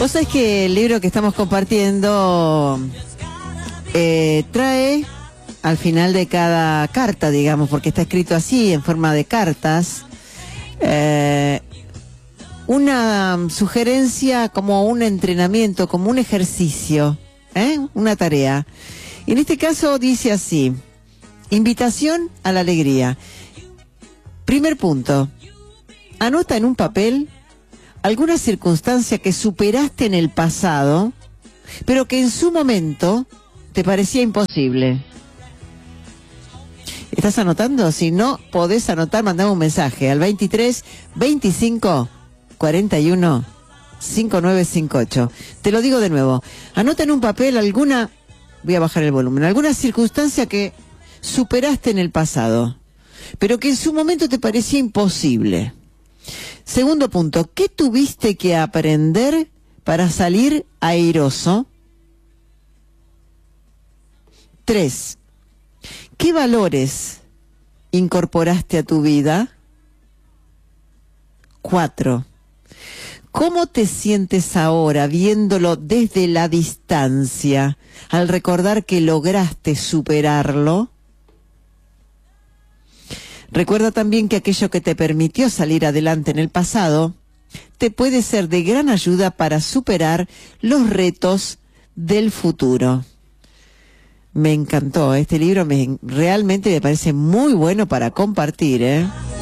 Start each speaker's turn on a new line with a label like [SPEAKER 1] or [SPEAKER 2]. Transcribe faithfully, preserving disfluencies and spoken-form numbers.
[SPEAKER 1] Vos sabés que el libro que estamos compartiendo eh, trae al final de cada carta, digamos, porque está escrito así, en forma de cartas, eh, una sugerencia como un entrenamiento, como un ejercicio, ¿eh? Una tarea. En este caso dice así: invitación a la alegría. Primer punto: anota en un papel alguna circunstancia que superaste en el pasado, pero que en su momento te parecía imposible. ¿Estás anotando? Si no podés anotar, mandame un mensaje al veintitrés, veinticinco, cuarenta y uno, cincuenta y nueve cincuenta y ocho. Te lo digo de nuevo. Anota en un papel alguna, voy a bajar el volumen, alguna circunstancia que superaste en el pasado, pero que en su momento te parecía imposible. Segundo punto: ¿qué tuviste que aprender para salir airoso? Tres: ¿qué valores incorporaste a tu vida? Cuatro: ¿cómo te sientes ahora viéndolo desde la distancia al recordar que lograste superarlo? Recuerda también que aquello que te permitió salir adelante en el pasado te puede ser de gran ayuda para superar los retos del futuro. Me encantó este libro, me, realmente me parece muy bueno para compartir, ¿eh?